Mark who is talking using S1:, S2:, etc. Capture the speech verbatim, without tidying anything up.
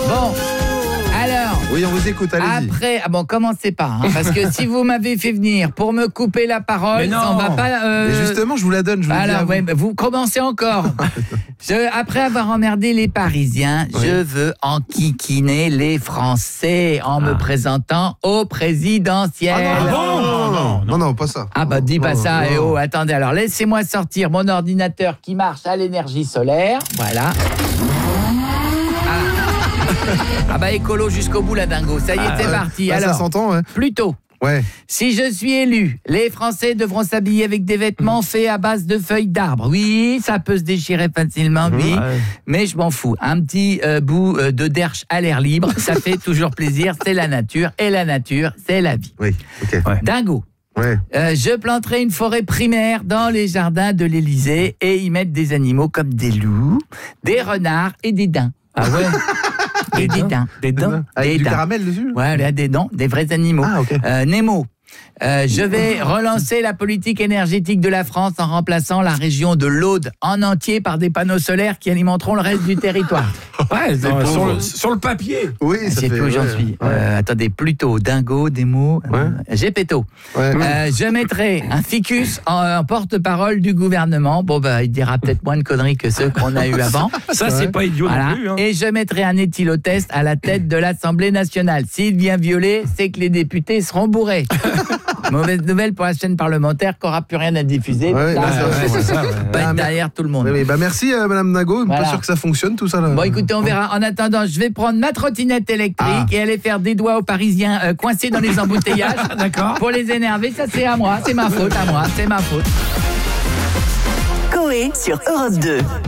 S1: Bon, alors...
S2: Oui, on vous écoute, allez-y.
S1: Après, ah bon, commencez pas, hein, parce que si vous m'avez fait venir pour me couper la parole, on va pas... Euh...
S2: Mais justement, je vous la donne, je vous le dis.
S1: Alors,
S2: à vous.
S1: ouais, vous commencez encore. Je, après avoir emmerdé les Parisiens, oui. je veux enquiquiner les Français en ah. me présentant au présidentiel.
S2: Ah non, non, non, non, non, non, pas ça.
S1: Ah bah dis pas
S2: non,
S1: ça,
S2: non.
S1: et oh, attendez, alors laissez-moi sortir mon ordinateur qui marche à l'énergie solaire, voilà. Ah bah écolo jusqu'au bout la dingo, ça y est, ah, c'est euh, parti.
S2: Bah,
S1: alors,
S2: ça s'entend, ouais.
S1: Plutôt.
S2: Ouais.
S1: Si je suis élu, les Français devront s'habiller avec des vêtements faits à base de feuilles d'arbre. Oui, ça peut se déchirer facilement, oui, ouais. mais je m'en fous. Un petit euh, bout euh, de derche à l'air libre, ça fait toujours plaisir, c'est la nature, et la nature, c'est la vie.
S2: Oui, ok.
S1: Ouais. Dingo.
S2: Ouais.
S1: Euh, je planterai une forêt primaire dans les jardins de l'Élysée et y mettre des animaux comme des loups, des renards et des daims.
S2: Ah ouais.
S1: Des daims.
S2: Des daims. Avec
S1: des
S2: du
S1: daims.
S2: caramel dessus.
S1: Ouais, là, des dents, des vrais animaux.
S2: Ah, ok.
S1: Euh, Nemo. Euh, je vais relancer la politique énergétique de la France en remplaçant la région de l'Aude en entier par des panneaux solaires qui alimenteront le reste du territoire.
S3: Ouais, non, sur, le, sur le papier.
S2: Oui, ça
S1: c'est
S2: fait,
S1: tout où j'en
S2: ouais,
S1: suis.
S2: Ouais.
S1: Euh, attendez, plutôt dingo, des mots.
S2: Ouais.
S1: Euh, Gepetto.
S2: Ouais.
S1: Euh, je mettrai un ficus en, en porte-parole du gouvernement. Bon bah, il dira peut-être moins de conneries que ceux qu'on a eu avant.
S3: Ça, c'est pas idiot
S1: voilà.
S3: non plus. Hein.
S1: Et je mettrai un éthylotest à la tête de l'Assemblée nationale. S'il vient violer, c'est que les députés seront bourrés. Mauvaise nouvelle pour la chaîne parlementaire qui n'aura plus rien à diffuser.
S2: Ouais,
S1: là,
S2: bah,
S1: ça,
S2: ouais,
S1: ça,
S2: ça, ouais.
S1: pas être
S2: Ah,
S1: derrière tout le monde.
S2: Oui, oui. Bah, merci euh, Madame Nago.
S1: Voilà.
S2: Pas sûr que ça fonctionne tout ça là.
S1: Bon, écoutez, on verra. En attendant, je vais prendre ma trottinette électrique ah. et aller faire des doigts aux Parisiens euh, coincés dans les embouteillages. D'accord. Pour les énerver. Ça, c'est à moi. C'est ma faute, à moi. C'est ma faute.
S4: Coé sur Europe deux.